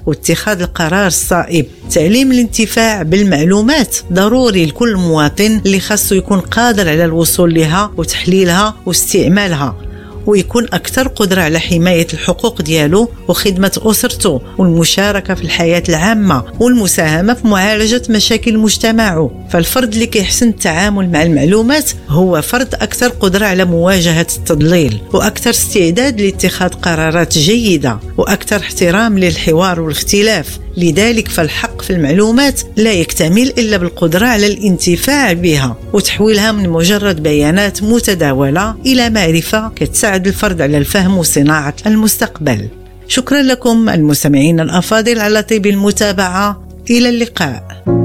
واتخاذ القرار الصائب. تعليم الانتفاع بالمعلومات ضروري لكل مواطن اللي خاصه يكون قادر على الوصول لها وتحليلها واستعمالها، ويكون أكثر قدرة على حماية الحقوق ديالو وخدمة أسرته والمشاركة في الحياة العامة والمساهمة في معالجة مشاكل مجتمعه. فالفرد اللي كيحسن التعامل مع المعلومات هو فرد أكثر قدرة على مواجهة التضليل وأكثر استعداد لاتخاذ قرارات جيدة وأكثر احترام للحوار والاختلاف. لذلك فالحق في المعلومات لا يكتمل إلا بالقدرة على الانتفاع بها وتحويلها من مجرد بيانات متداولة إلى معرفة كتساعد الفرد على الفهم وصناعة المستقبل. شكرا لكم المستمعين الأفاضل على طيب المتابعة. إلى اللقاء.